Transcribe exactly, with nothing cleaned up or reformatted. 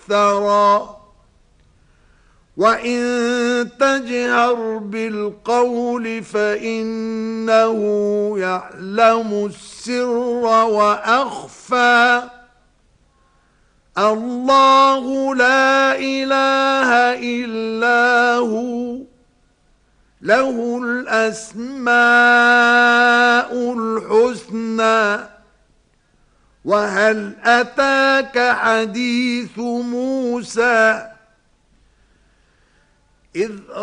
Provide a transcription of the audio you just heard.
الثرى وإن تجهر بالقول فإنه يعلم السر وأخفى الله لا إله إلا هو له الأسماء الحسنى وهل أتاك حديث موسى إذ